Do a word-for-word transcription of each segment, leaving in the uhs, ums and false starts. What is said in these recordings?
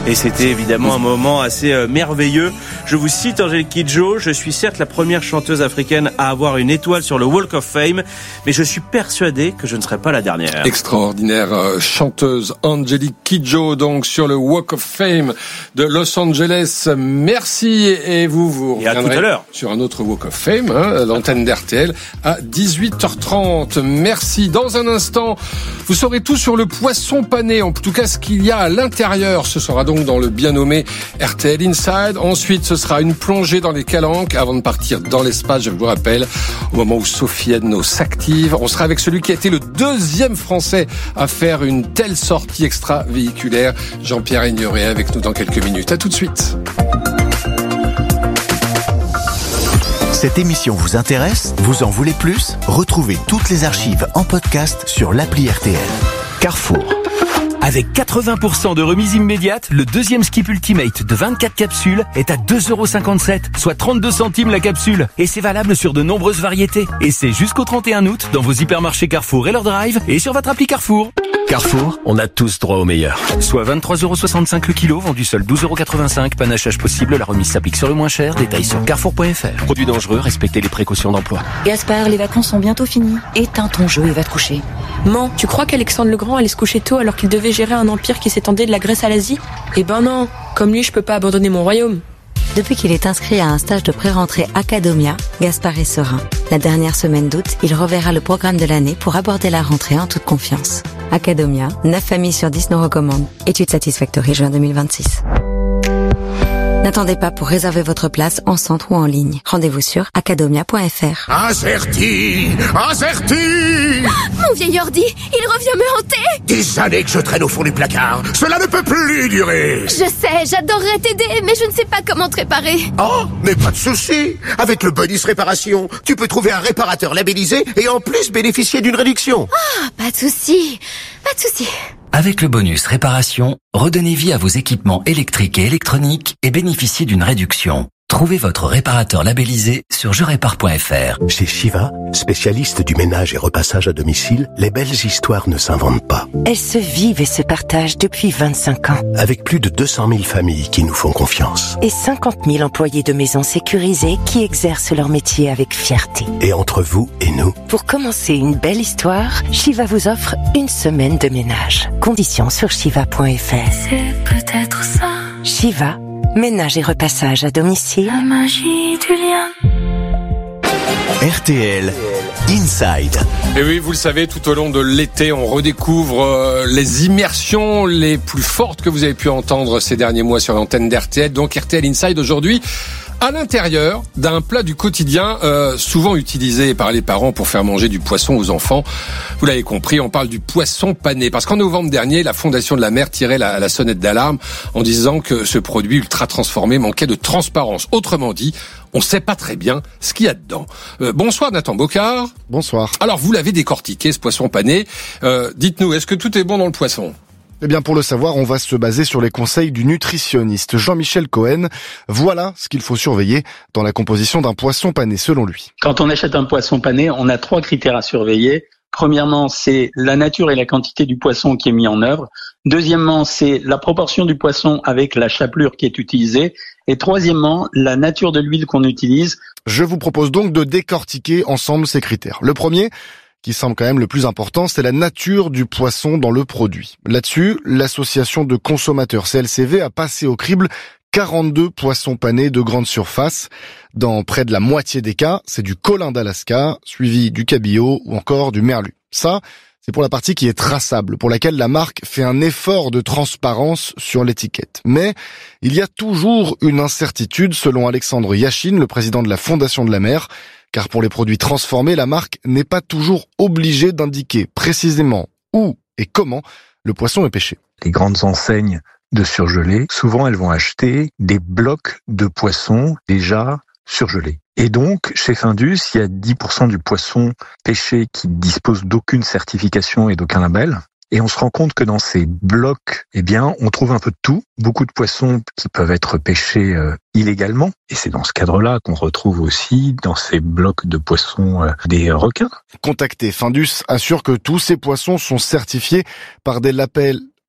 Et c'était évidemment un moment assez euh, merveilleux. Je vous cite Angélique Kidjo, je suis certes la première chanteuse africaine à avoir une étoile sur le Walk of Fame, mais je suis persuadée que je ne serai pas la dernière. Extraordinaire euh, chanteuse Angélique Kidjo, donc sur le Walk of Fame de Los Angeles. Merci, et vous vous et à tout à l'heure sur un autre Walk of Fame, hein, l'antenne d'R T L à dix-huit heures trente. Merci. Dans un instant, vous saurez tout sur le poisson pané, en tout cas ce qu'il y a à l'intérieur. Ce sera donc dans le bien nommé R T L Inside. Ensuite, ce sera une plongée dans les calanques avant de partir dans l'espace, je vous rappelle, au moment où Sophie Edno s'active. On sera avec celui qui a été le deuxième Français à faire une telle sortie extravéhiculaire, Jean-Pierre Ignoré, avec nous dans quelques minutes. À tout de suite. Cette émission vous intéresse ? Vous en voulez plus ? Retrouvez toutes les archives en podcast sur l'appli R T L. Carrefour. Avec quatre-vingts pour cent de remise immédiate, le deuxième Skip Ultimate de vingt-quatre capsules est à deux euros cinquante-sept, soit trente-deux centimes la capsule. Et c'est valable sur de nombreuses variétés. Et c'est jusqu'au trente et un août dans vos hypermarchés Carrefour et leur drive et sur votre appli Carrefour. Carrefour, on a tous droit au meilleur. Soit vingt-trois euros soixante-cinq le kilo, vendu seul douze euros quatre-vingt-cinq. Panachage possible, la remise s'applique sur le moins cher. Détails sur carrefour point f r. Produits dangereux, respectez les précautions d'emploi. Gaspard, les vacances sont bientôt finies. Éteins ton jeu et va te coucher. Man, tu crois qu'Alexandre le Grand allait se coucher tôt alors qu'il devait gérer un empire qui s'étendait de la Grèce à l'Asie ? Eh ben non, comme lui, je peux pas abandonner mon royaume. Depuis qu'il est inscrit à un stage de pré-rentrée Academia, Gaspard est serein. La dernière semaine d'août, il reverra le programme de l'année pour aborder la rentrée en toute confiance. Academia, neuf familles sur dix nous recommandent. Étude Satisfactory, juin deux mille vingt-six. N'attendez pas pour réserver votre place en centre ou en ligne. Rendez-vous sur academia point f r. Azerty, Azerty. Ah, mon vieil ordi, il revient me hanter. Des années que je traîne au fond du placard. Cela ne peut plus durer. Je sais, j'adorerais t'aider, mais je ne sais pas comment te réparer. Oh, mais pas de souci. Avec le bonus réparation, tu peux trouver un réparateur labellisé et en plus bénéficier d'une réduction. Ah, pas de souci, pas de souci. Avec le bonus réparation, redonnez vie à vos équipements électriques et électroniques et bénéficiez d'une réduction. Trouvez votre réparateur labellisé sur je répare point f r. Chez Shiva, spécialiste du ménage et repassage à domicile, les belles histoires ne s'inventent pas. Elles se vivent et se partagent depuis vingt-cinq ans. Avec plus de deux cent mille familles qui nous font confiance. Et cinquante mille employés de maisons sécurisées qui exercent leur métier avec fierté. Et entre vous et nous. Pour commencer une belle histoire, Shiva vous offre une semaine de ménage. Conditions sur shiva point f r. C'est peut-être ça. Shiva. Ménage et repassage à domicile. La magie du lien. R T L Inside. Et oui, vous le savez, tout au long de l'été, on redécouvre euh, les immersions les plus fortes que vous avez pu entendre ces derniers mois sur l'antenne d'R T L. Donc R T L Inside aujourd'hui, à l'intérieur d'un plat du quotidien, euh, souvent utilisé par les parents pour faire manger du poisson aux enfants. Vous l'avez compris, on parle du poisson pané. Parce qu'en novembre dernier, la Fondation de la mer tirait la, la sonnette d'alarme en disant que ce produit ultra transformé manquait de transparence. Autrement dit, on ne sait pas très bien ce qu'il y a dedans. Euh, bonsoir Nathan Bocard. Bonsoir. Alors vous l'avez décortiqué, ce poisson pané. Euh, dites-nous, est-ce que tout est bon dans le poisson ? Eh bien, pour le savoir, on va se baser sur les conseils du nutritionniste Jean-Michel Cohen. Voilà ce qu'il faut surveiller dans la composition d'un poisson pané, selon lui. Quand on achète un poisson pané, on a trois critères à surveiller. Premièrement, c'est la nature et la quantité du poisson qui est mis en œuvre. Deuxièmement, c'est la proportion du poisson avec la chapelure qui est utilisée. Et troisièmement, la nature de l'huile qu'on utilise. Je vous propose donc de décortiquer ensemble ces critères. Le premier, qui semble quand même le plus important, c'est la nature du poisson dans le produit. Là-dessus, l'association de consommateurs C L C V a passé au crible quarante-deux poissons panés de grande surface. Dans près de la moitié des cas, c'est du colin d'Alaska, suivi du cabillaud ou encore du merlu. Ça, c'est pour la partie qui est traçable, pour laquelle la marque fait un effort de transparence sur l'étiquette. Mais il y a toujours une incertitude, selon Alexandre Yachine, le président de la Fondation de la mer, car pour les produits transformés, la marque n'est pas toujours obligée d'indiquer précisément où et comment le poisson est pêché. Les grandes enseignes de surgelés, souvent elles vont acheter des blocs de poissons déjà surgelés. Et donc, chez Findus, il y a dix pour cent du poisson pêché qui dispose d'aucune certification et d'aucun label. Et on se rend compte que dans ces blocs, eh bien, on trouve un peu de tout. Beaucoup de poissons qui peuvent être pêchés euh, illégalement. Et c'est dans ce cadre-là qu'on retrouve aussi, dans ces blocs de poissons, euh, des requins. Contacté, Findus assure que tous ces poissons sont certifiés par des labels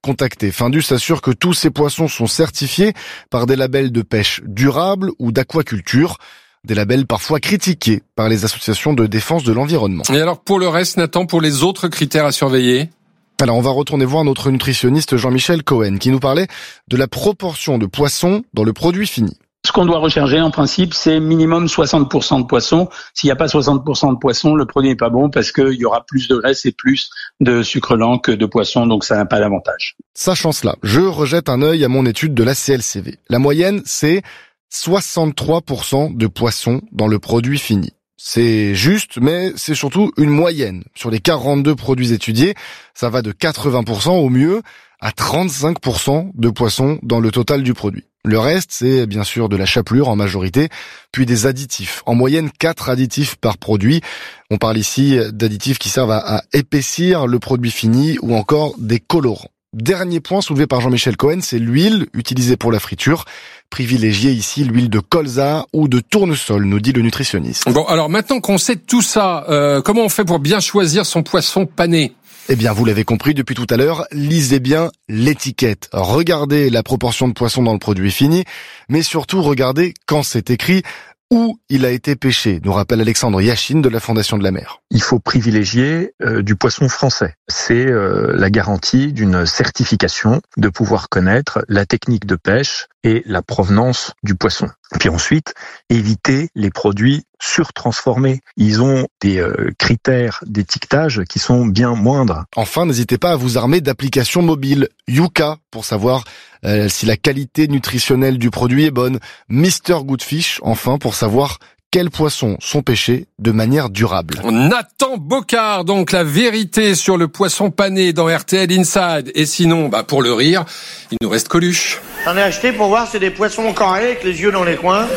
contactés. Findus s'assure que tous ces poissons sont certifiés par des labels de pêche durable ou d'aquaculture. Des labels parfois critiqués par les associations de défense de l'environnement. Et alors pour le reste, Nathan, pour les autres critères à surveiller ? Alors on va retourner voir notre nutritionniste Jean-Michel Cohen qui nous parlait de la proportion de poissons dans le produit fini. Ce qu'on doit rechercher en principe, c'est minimum soixante pour cent de poissons. S'il n'y a pas soixante pour cent de poissons, le produit n'est pas bon parce qu'il y aura plus de graisse et plus de sucre lent que de poissons, donc ça n'a pas d'avantage. Sachant cela, je rejette un œil à mon étude de la C L C V. La moyenne, c'est soixante-trois pour cent de poissons dans le produit fini. C'est juste, mais c'est surtout une moyenne. Sur les quarante-deux produits étudiés, ça va de quatre-vingts pour cent au mieux à trente-cinq pour cent de poissons dans le total du produit. Le reste, c'est bien sûr de la chapelure en majorité, puis des additifs. En moyenne, quatre additifs par produit. On parle ici d'additifs qui servent à, à épaissir le produit fini ou encore des colorants. Dernier point soulevé par Jean-Michel Cohen, c'est l'huile utilisée pour la friture. Privilégiez ici l'huile de colza ou de tournesol, nous dit le nutritionniste. Bon, alors maintenant qu'on sait tout ça, euh, comment on fait pour bien choisir son poisson pané ? Eh bien, vous l'avez compris depuis tout à l'heure, lisez bien l'étiquette. Regardez la proportion de poissons dans le produit fini, mais surtout regardez quand c'est écrit où il a été pêché, nous rappelle Alexandre Yachine de la Fondation de la Mer. Il faut privilégier euh, du poisson français. C'est euh, la garantie d'une certification, de pouvoir connaître la technique de pêche et la provenance du poisson. Et puis ensuite, éviter les produits surtransformés. Ils ont des euh, critères d'étiquetage qui sont bien moindres. Enfin, n'hésitez pas à vous armer d'applications mobiles. Yuka, pour savoir euh, si la qualité nutritionnelle du produit est bonne. Mister Goodfish, enfin, pour savoir quels poissons sont pêchés de manière durable. Nathan Bocard, donc la vérité sur le poisson pané dans R T L Inside. Et sinon, bah pour le rire, il nous reste Coluche. J'en ai acheté pour voir, c'est des poissons carrés avec les yeux dans les coins.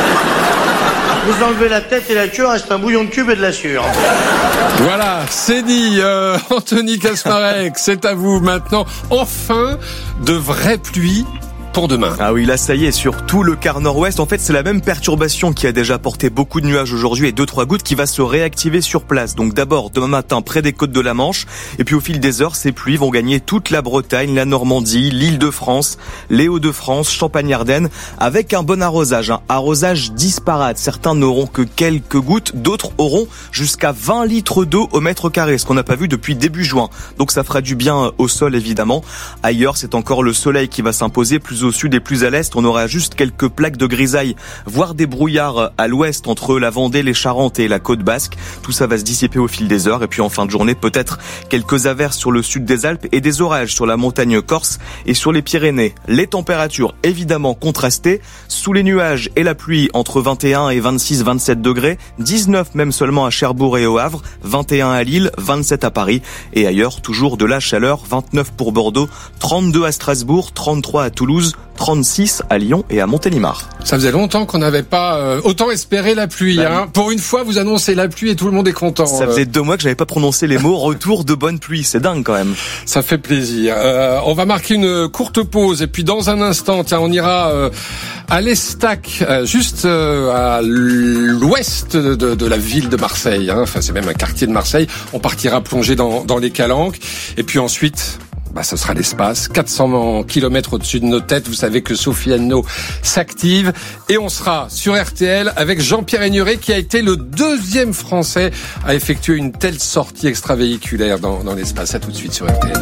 Vous enlevez la tête et la queue, reste un bouillon de cube et de la sueur. Voilà, c'est dit. Euh, Anthony Kasmarek, c'est à vous maintenant. Enfin, de vraies pluies pour demain. Ah oui, là ça y est, sur tout le quart nord-ouest, en fait c'est la même perturbation qui a déjà porté beaucoup de nuages aujourd'hui et deux trois gouttes qui va se réactiver sur place. Donc d'abord demain matin près des côtes de la Manche et puis au fil des heures, ces pluies vont gagner toute la Bretagne, la Normandie, l'Île-de-France, les Hauts-de-France, Champagne-Ardenne avec un bon arrosage, un arrosage disparate. Certains n'auront que quelques gouttes, d'autres auront jusqu'à vingt litres d'eau au mètre carré, ce qu'on n'a pas vu depuis début juin. Donc ça fera du bien au sol évidemment. Ailleurs, c'est encore le soleil qui va s'imposer plus au sud et plus à l'est, on aura juste quelques plaques de grisaille, voire des brouillards à l'ouest entre la Vendée, les Charentes et la côte basque. Tout ça va se dissiper au fil des heures et puis en fin de journée, peut-être quelques averses sur le sud des Alpes et des orages sur la montagne corse et sur les Pyrénées. Les températures évidemment contrastées, sous les nuages et la pluie entre vingt et un et vingt-six vingt-sept degrés, dix-neuf même seulement à Cherbourg et au Havre, vingt et un à Lille, vingt-sept à Paris et ailleurs toujours de la chaleur, vingt-neuf pour Bordeaux, trente-deux à Strasbourg, trente-trois à Toulouse, trente-six à Lyon et à Montélimar. Ça faisait longtemps qu'on n'avait pas euh, autant espéré la pluie. Bah, hein. Pour une fois, vous annoncez la pluie et tout le monde est content. Ça faisait deux mois que j'avais pas prononcé les mots retour de bonne pluie. C'est dingue quand même. Ça fait plaisir. Euh, on va marquer une courte pause et puis dans un instant, tiens, on ira euh, à l'Estac, euh, juste euh, à l'ouest de, de la ville de Marseille. Hein. Enfin, c'est même un quartier de Marseille. On partira plonger dans, dans les calanques et puis ensuite. Bah, ce sera l'espace, quatre cents kilomètres au-dessus de nos têtes. Vous savez que Sophie Anneau s'active. Et on sera sur R T L avec Jean-Pierre Aigneret qui a été le deuxième Français à effectuer une telle sortie extravéhiculaire dans, dans l'espace. À tout de suite sur R T L.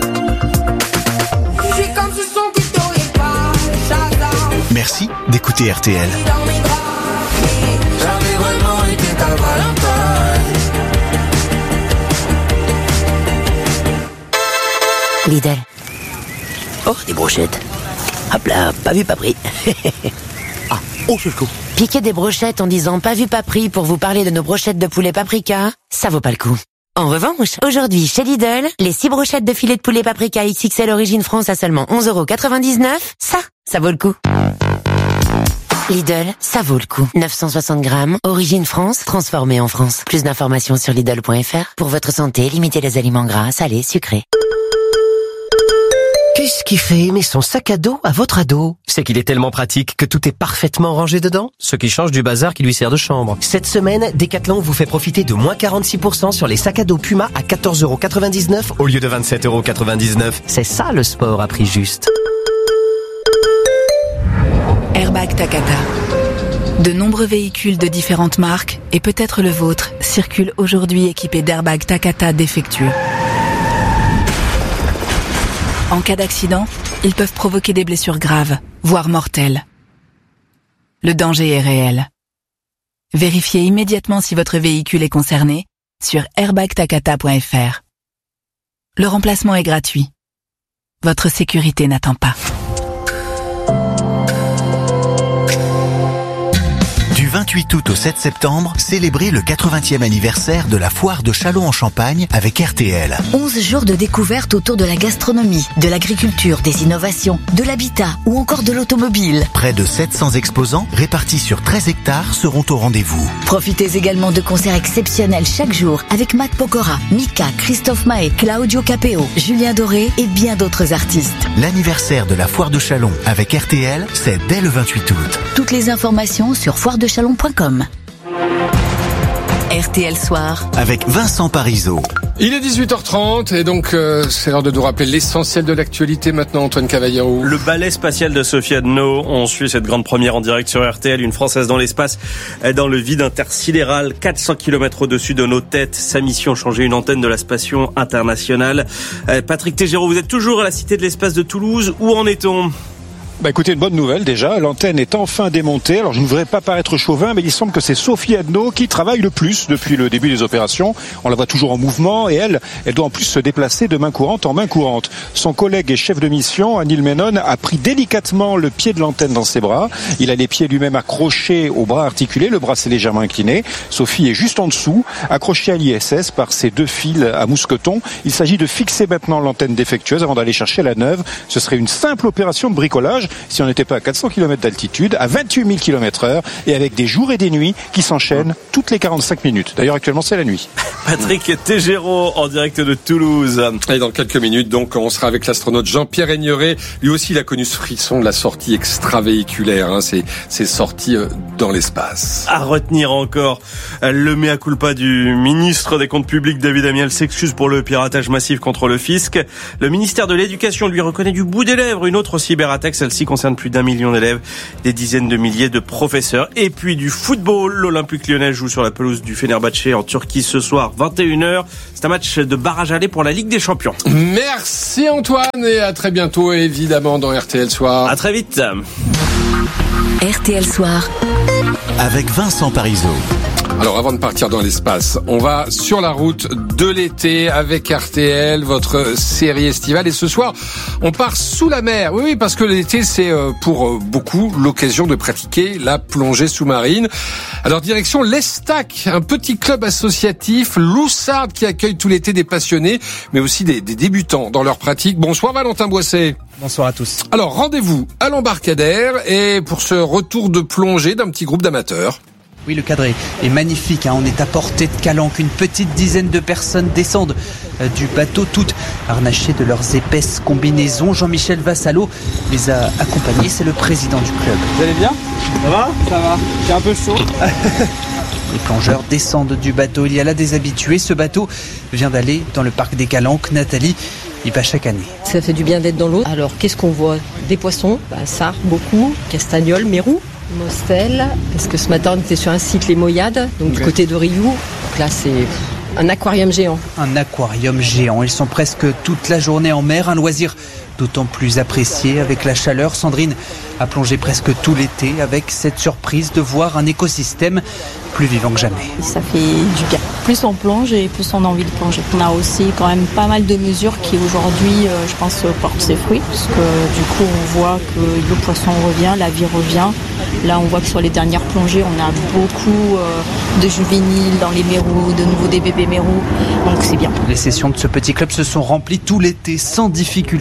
Merci d'écouter R T L. Lidl. Oh, des brochettes. Hop là, pas vu, pas pris. Ah, oh, c'est chaud. Piquer des brochettes en disant pas vu, pas pris pour vous parler de nos brochettes de poulet paprika, ça vaut pas le coup. En revanche, aujourd'hui, chez Lidl, les six brochettes de filet de poulet paprika X X L Origine France à seulement onze euros quatre-vingt-dix-neuf, ça, ça vaut le coup. Lidl, ça vaut le coup. neuf cent soixante grammes, Origine France, transformé en France. Plus d'informations sur Lidl point F R. Pour votre santé, limitez les aliments gras, salés, sucrés. Que Qu'est-ce qui fait aimer son sac à dos à votre ado? C'est qu'il est tellement pratique que tout est parfaitement rangé dedans, ce qui change du bazar qui lui sert de chambre. Cette semaine, Decathlon vous fait profiter de moins quarante-six pour cent sur les sacs à dos Puma à quatorze euros quatre-vingt-dix-neuf au lieu de vingt-sept euros quatre-vingt-dix-neuf. C'est ça le sport à prix juste. Airbag Takata. De nombreux véhicules de différentes marques, et peut-être le vôtre, circulent aujourd'hui équipés d'airbags Takata défectueux. En cas d'accident, ils peuvent provoquer des blessures graves, voire mortelles. Le danger est réel. Vérifiez immédiatement si votre véhicule est concerné sur airbag takata point f r. Le remplacement est gratuit. Votre sécurité n'attend pas. Du vingt-huit août au sept septembre, célébrez le quatre-vingtième anniversaire de la foire de Châlons-en-Champagne avec R T L. onze jours de découverte autour de la gastronomie, de l'agriculture, des innovations, de l'habitat ou encore de l'automobile. Près de sept cents exposants répartis sur treize hectares seront au rendez-vous. Profitez également de concerts exceptionnels chaque jour avec Matt Pokora, Mika, Christophe Maé, Claudio Capeo, Julien Doré et bien d'autres artistes. L'anniversaire de la foire de Châlons avec R T L, c'est dès le vingt-huit août. Toutes les informations sur foire de chalon point com. R T L Soir avec Vincent Parisot. Il est dix-huit heures trente et donc euh, c'est l'heure de nous rappeler l'essentiel de l'actualité maintenant, Antoine Cavallero. Le ballet spatial de Sophie Adno. On suit cette grande première en direct sur R T L. Une Française dans l'espace, dans le vide intersidéral, quatre cents kilomètres au-dessus de nos têtes. Sa mission, changer une antenne de la station internationale. Euh, Patrick Tégéraud, vous êtes toujours à la Cité de l'Espace de Toulouse. Où en est-on ? Bah écoutez, une bonne nouvelle déjà, l'antenne est enfin démontée. Alors je ne voudrais pas paraître chauvin, mais il semble que c'est Sophie Adno qui travaille le plus depuis le début des opérations. On la voit toujours en mouvement et elle, elle doit en plus se déplacer de main courante en main courante. Son collègue et chef de mission, Anil Menon, a pris délicatement le pied de l'antenne dans ses bras. Il a les pieds lui-même accrochés au bras articulé, le bras s'est légèrement incliné. Sophie est juste en dessous, accrochée à l'I S S par ses deux fils à mousqueton. Il s'agit de fixer maintenant l'antenne défectueuse avant d'aller chercher la neuve. Ce serait une simple opération de bricolage si on n'était pas à quatre cents kilomètres d'altitude, à vingt-huit mille kilomètres heure et avec des jours et des nuits qui s'enchaînent toutes les quarante-cinq minutes. D'ailleurs, actuellement, c'est la nuit. Patrick Tégéraud en direct de Toulouse. Et dans quelques minutes, donc, on sera avec l'astronaute Jean-Pierre Aigneret. Lui aussi, il a connu ce frisson de la sortie extravéhiculaire, hein, ces, ces sorties dans l'espace. À retenir encore, le mea culpa du ministre des Comptes Publics, David Amiel, s'excuse pour le piratage massif contre le fisc. Le ministère de l'Éducation lui reconnaît du bout des lèvres une autre cyberattaque, celle-ci concerne plus d'un million d'élèves, des dizaines de milliers de professeurs. Et puis du football, l'Olympique Lyonnais joue sur la pelouse du Fenerbahçe en Turquie ce soir, vingt et une heures. C'est un match de barrage aller pour la Ligue des Champions. Merci Antoine et à très bientôt évidemment dans R T L Soir. À très vite. R T L Soir avec Vincent Parisot. Alors avant de partir dans l'espace, on va sur la route de l'été avec R T L, votre série estivale. Et ce soir, on part sous la mer. Oui, oui, parce que l'été, c'est pour beaucoup l'occasion de pratiquer la plongée sous-marine. Alors direction l'Estac, un petit club associatif loussard qui accueille tout l'été des passionnés, mais aussi des, des débutants dans leur pratique. Bonsoir Valentin Boisset. Bonsoir à tous. Alors rendez-vous à l'embarcadère et pour ce retour de plongée d'un petit groupe d'amateurs. Oui, le cadre est, est magnifique, hein. On est à portée de calanque. Une petite dizaine de personnes descendent euh, du bateau, toutes harnachées de leurs épaisses combinaisons. Jean-Michel Vassalo les a accompagnés, c'est le président du club. Vous allez bien ? Ça va ? Ça va. J'ai un peu chaud. Les plongeurs descendent du bateau. Il y a là des habitués. Ce bateau vient d'aller dans le parc des Calanques. Nathalie y va chaque année. Ça fait du bien d'être dans l'eau. Alors, qu'est-ce qu'on voit ? Des poissons, bah, ça, beaucoup. Castagnols, mérous. Mostel, parce que ce matin on était sur un site Les Moyades, donc okay. Du côté de Rioux. Donc là c'est un aquarium géant. Un aquarium géant, ils sont presque toute la journée en mer, un loisir d'autant plus apprécié avec la chaleur. Sandrine a plongé presque tout l'été avec cette surprise de voir un écosystème plus vivant que jamais. Ça fait du bien. Plus on plonge et plus on a envie de plonger. On a aussi quand même pas mal de mesures qui aujourd'hui, euh, je pense, portent ses fruits. Parce que du coup, on voit que le poisson revient, la vie revient. Là, on voit que sur les dernières plongées, on a beaucoup euh, de juvéniles dans les mérous, de nouveau des bébés mérous. Donc c'est bien. Les sessions de ce petit club se sont remplies tout l'été sans difficulté, mais pas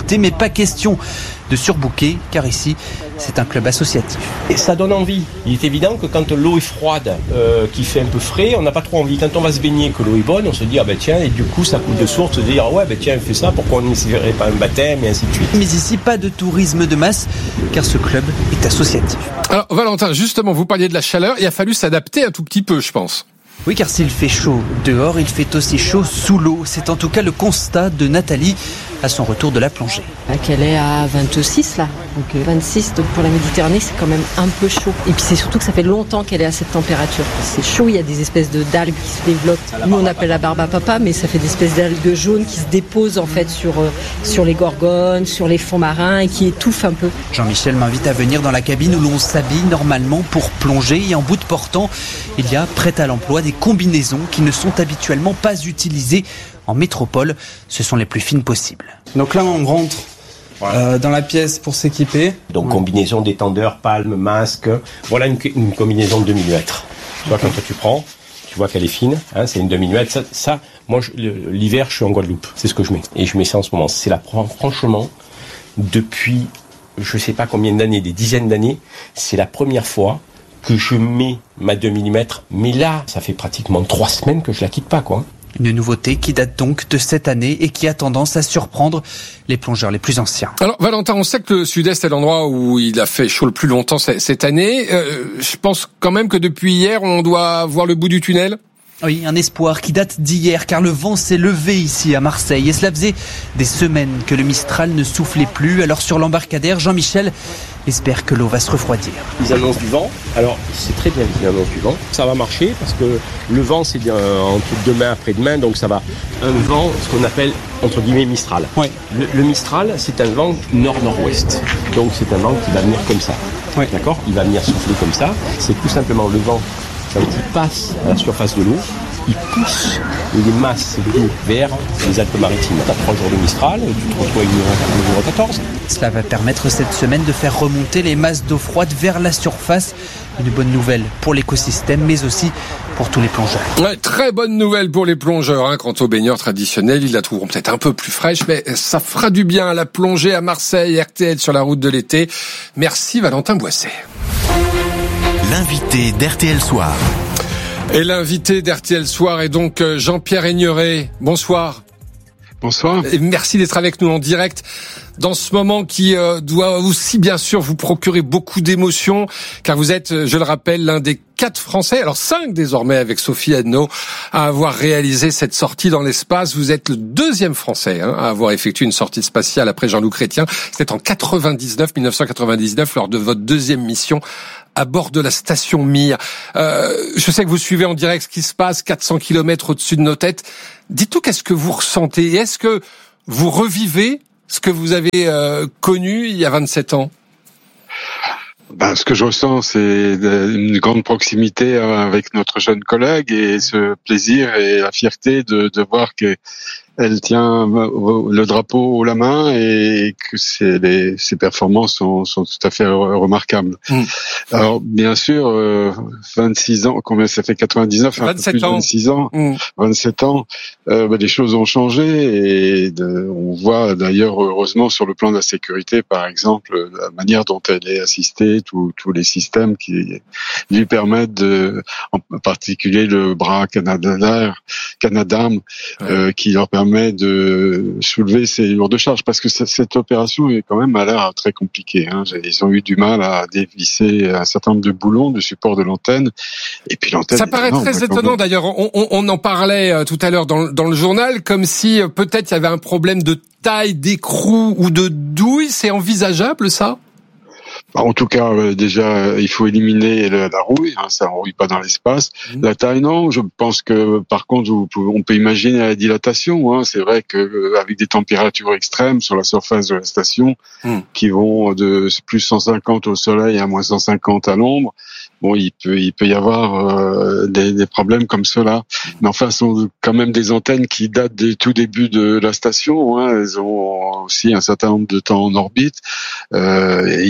Pas question de surbooker, car ici, c'est un club associatif. Et ça donne envie. Il est évident que quand l'eau est froide, euh, qu'il fait un peu frais, on n'a pas trop envie. Quand on va se baigner, que l'eau est bonne, on se dit, ah ben tiens, et du coup, ça coule de source, de dire, ouais, ben tiens, on fait ça, pourquoi on n'essayerait pas un baptême, et ainsi de suite. Mais ici, pas de tourisme de masse, car ce club est associatif. Alors, Valentin, justement, vous parliez de la chaleur, il a fallu s'adapter un tout petit peu, je pense. Oui, car s'il fait chaud dehors, il fait aussi chaud sous l'eau. C'est en tout cas le constat de Nathalie à son retour de la plongée. Qu'elle est à vingt-six là, donc vingt-six, donc pour la Méditerranée c'est quand même un peu chaud. Et puis c'est surtout que ça fait longtemps qu'elle est à cette température. C'est chaud, il y a des espèces de d'algues qui se développent. Nous on appelle la barbe à papa, mais ça fait des espèces d'algues jaunes qui se déposent en fait sur, euh, sur les gorgones, sur les fonds marins et qui étouffent un peu. Jean-Michel m'invite à venir dans la cabine où l'on s'habille normalement pour plonger et en bout de portant, il y a prêt à l'emploi des combinaisons qui ne sont habituellement pas utilisées en métropole. Ce sont les plus fines possibles. Donc là, on rentre euh, dans la pièce pour s'équiper. Donc ouais. Combinaison, détendeur, palme, masque. Voilà une, une combinaison de deux millimètres. Tu vois, quand toi tu prends, tu vois qu'elle est fine. Hein, c'est une deux millimètres. Ça, ça moi, je, l'hiver, je suis en Guadeloupe. C'est ce que je mets. Et je mets ça en ce moment. C'est la franchement, depuis, je sais pas combien d'années, des dizaines d'années, c'est la première fois que je mets ma deux millimètres. Mais là, ça fait pratiquement trois semaines que je la quitte pas, quoi. Une nouveauté qui date donc de cette année et qui a tendance à surprendre les plongeurs les plus anciens. Alors Valentin, on sait que le Sud-Est est l'endroit où il a fait chaud le plus longtemps cette année. Euh, je pense quand même que depuis hier, on doit voir le bout du tunnel. Oui, un espoir qui date d'hier, car le vent s'est levé ici à Marseille. Et cela faisait des semaines que le Mistral ne soufflait plus. Alors sur l'embarcadère, Jean-Michel espère que l'eau va se refroidir. Ils annoncent du vent. Alors c'est très bien qu'ils annoncent du vent. Ça va marcher parce que le vent c'est bien entre demain après-demain, donc ça va. Un vent, ce qu'on appelle entre guillemets Mistral. Oui. Le, le Mistral, c'est un vent nord-nord-ouest. Donc c'est un vent qui va venir comme ça. Oui. D'accord ? Il va venir souffler comme ça. C'est tout simplement le vent. Quand il passe à la surface de l'eau, il pousse les masses d'eau vers les Alpes-Maritimes. Tu as trois jours de Mistral, tu te retrouves avec le numéro quatorze. Cela va permettre cette semaine de faire remonter les masses d'eau froide vers la surface. Une bonne nouvelle pour l'écosystème, mais aussi pour tous les plongeurs. Ouais, très bonne nouvelle pour les plongeurs. Hein. Quant aux baigneurs traditionnels, ils la trouveront peut-être un peu plus fraîche, mais ça fera du bien à la plongée à Marseille, R T L sur la route de l'été. Merci Valentin Boisset. L'invité d'R T L Soir. Et l'invité d'R T L Soir est donc Jean-Pierre Aigneret. Bonsoir. Bonsoir. Et merci d'être avec nous en direct dans ce moment qui euh, doit aussi bien sûr vous procurer beaucoup d'émotions, car vous êtes, je le rappelle, l'un des quatre Français, alors cinq désormais avec Sophie Adno, à avoir réalisé cette sortie dans l'espace. Vous êtes le deuxième Français hein, à avoir effectué une sortie spatiale après Jean-Loup Chrétien. C'était en quatre-vingt-dix-neuf, dix-neuf cent quatre-vingt-dix-neuf, lors de votre deuxième mission à bord de la station Mir. Euh, je sais que vous suivez en direct ce qui se passe, quatre cents kilomètres au-dessus de nos têtes. Dites-nous, qu'est-ce que vous ressentez ? Est-ce que vous revivez ce que vous avez euh, connu il y a vingt-sept ans ? Ben, ce que je ressens, c'est une grande proximité avec notre jeune collègue et ce plaisir et la fierté de, de voir qu'elle tient le drapeau haut la main et que ses, les, ses performances sont, sont tout à fait remarquables. Mmh. Alors, bien sûr, euh, vingt-six ans, combien ça fait quatre-vingt-dix-neuf, un peu plus de vingt-six ans, mmh. vingt-sept ans, euh, ben, les choses ont changé et de, on voit d'ailleurs, heureusement, sur le plan de la sécurité, par exemple, la manière dont elle est assistée, tous tous les systèmes qui lui permettent de, en particulier le bras Canadair, Canadair, ouais. euh, qui leur permet de soulever ces lourdes charges, parce que cette opération est quand même à l'air très compliquée. Hein. Ils ont eu du mal à dévisser un certain nombre de boulons du support de l'antenne, et puis l'antenne. Ça paraît énorme, très étonnant d'ailleurs. On, on, on en parlait tout à l'heure dans, dans le journal, comme si peut-être il y avait un problème de taille d'écrou ou de douille. C'est envisageable ça ? En tout cas, euh, déjà, il faut éliminer la, la rouille, hein, ça ne rouille pas dans l'espace. Mmh. La taille, non. Je pense que, par contre, vous pouvez, on peut imaginer la dilatation. Hein. C'est vrai que euh, avec des températures extrêmes sur la surface de la station, mmh. qui vont de plus cent cinquante au soleil à moins cent cinquante à l'ombre, bon, il peut, il peut y avoir euh, des, des problèmes comme cela. Mais enfin, ce sont quand même des antennes qui datent des tout débuts de la station. Hein. Elles ont aussi un certain nombre de temps en orbite. Euh, il y a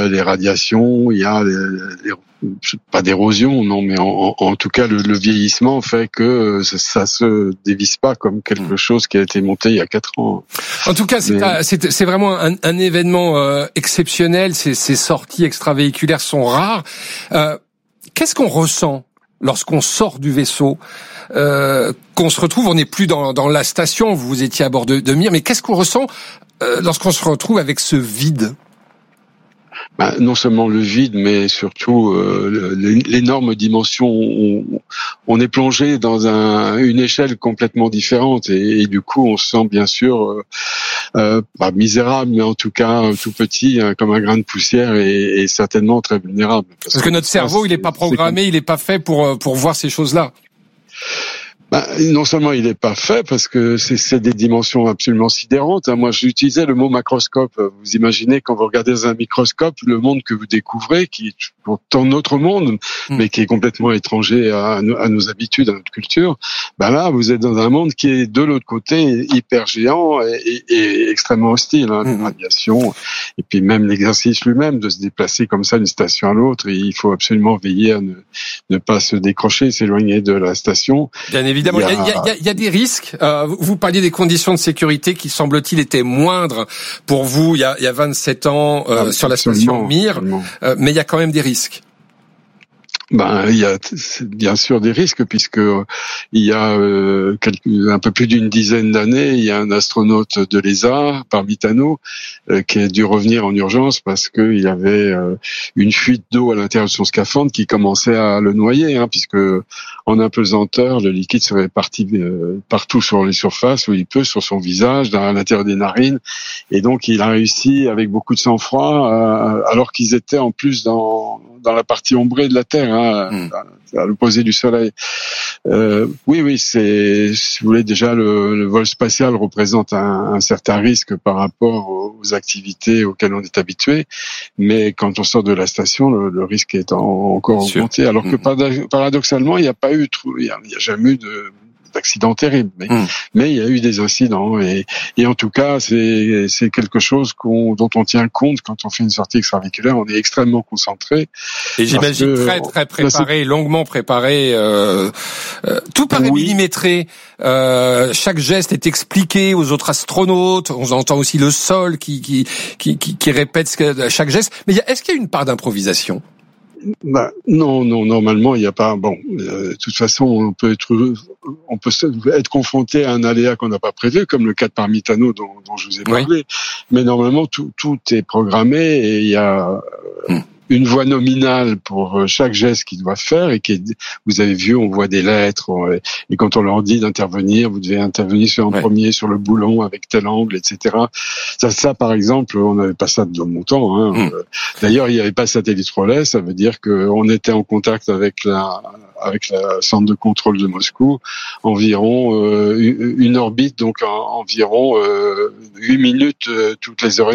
a les radiations, il y a les, les pas d'érosion, non, mais en, en tout cas le, le vieillissement fait que ça, ça se dévisse pas comme quelque chose qui a été monté il y a quatre ans. En tout cas, c'est, mais... un, c'est, c'est vraiment un, un événement euh, exceptionnel. Ces, ces sorties extravéhiculaires sont rares. Euh, qu'est-ce qu'on ressent lorsqu'on sort du vaisseau, euh, qu'on se retrouve, on n'est plus dans, dans la station, vous étiez à bord de, de Mir, mais qu'est-ce qu'on ressent euh, lorsqu'on se retrouve avec ce vide ? Ben, non seulement le vide, mais surtout euh, l'énorme dimension. On, on est plongé dans un, une échelle complètement différente et, et du coup, on se sent bien sûr euh, euh, pas misérable, mais en tout cas tout petit, hein, comme un grain de poussière, et, et certainement très vulnérable. Parce, Parce que notre cerveau, ça, il n'est pas programmé, il n'est pas fait pour pour voir ces choses-là. Ben, non seulement il n'est pas fait parce que c'est, c'est des dimensions absolument sidérantes. Moi, j'utilisais le mot macroscope. Vous imaginez quand vous regardez dans un microscope le monde que vous découvrez, qui est pourtant notre monde, mmh. mais qui est complètement étranger à, à nos habitudes, à notre culture. Ben là, vous êtes dans un monde qui est de l'autre côté hyper géant et, et, et extrêmement hostile. Hein, mmh. Les radiations et puis même l'exercice lui-même de se déplacer comme ça d'une station à l'autre. Et il faut absolument veiller à ne, ne pas se décrocher, s'éloigner de la station. Bien évidemment, il y a, il y a, il y a, il y a des risques. Euh, vous parliez des conditions de sécurité qui, semble-t-il, étaient moindres pour vous il y a, il y a vingt-sept ans euh, ah, sur la station Mir, euh, mais il y a quand même des risques. Ben, il y a bien sûr des risques puisque il y a euh, quelques, un peu plus d'une dizaine d'années, il y a un astronaute de l'E S A, Parmitano, euh, qui a dû revenir en urgence parce qu'il y avait euh, une fuite d'eau à l'intérieur de son scaphandre qui commençait à le noyer, hein, puisque en apesanteur, le liquide se répartit euh, partout sur les surfaces où il peut, sur son visage, à l'intérieur des narines, et donc il a réussi avec beaucoup de sang-froid, euh, alors qu'ils étaient en plus dans dans la partie ombrée de la Terre, hein, mmh. à, à l'opposé du Soleil. Euh, oui, oui, c'est, si vous voulez, déjà le, le vol spatial représente un, un certain risque par rapport aux, aux activités auxquelles on est habitué, mais quand on sort de la station, le, le risque est en, encore Bien augmenté. Sûr. Alors que mmh. paradoxalement, il n'y a pas eu, il n'y a, a jamais eu de d'accidents terribles, mais, mmh. mais il y a eu des incidents et, et en tout cas c'est c'est quelque chose qu'on, dont on tient compte quand on fait une sortie extravéhiculaire. On est extrêmement concentré. Et j'imagine très très préparé, là, longuement préparé. Euh, euh, tout paraît oui. millimétré. Euh, chaque geste est expliqué aux autres astronautes. On entend aussi le sol qui qui qui qui, qui répète ce que, chaque geste. Mais il y a, est-ce qu'il y a une part d'improvisation? Bah, non, non, normalement, il n'y a pas. Bon, euh, de toute façon, on peut être, on peut être confronté à un aléa qu'on n'a pas prévu, comme le cas de Parmitano dont, dont je vous ai parlé. Oui. Mais normalement, tout, tout est programmé et il y a euh, une voie nominale pour chaque geste qu'ils doivent faire et qui est, vous avez vu, on voit des lettres et quand on leur dit d'intervenir, vous devez intervenir sur un ouais. premier, sur le boulon avec tel angle, et cetera. Ça, ça par exemple, on n'avait pas ça de mon temps. Hein. Mmh. D'ailleurs, il n'y avait pas satellite relais, ça veut dire qu'on était en contact avec la avec la centre de contrôle de Moscou, environ euh, une orbite, donc en, environ euh, huit minutes euh, toutes les heures.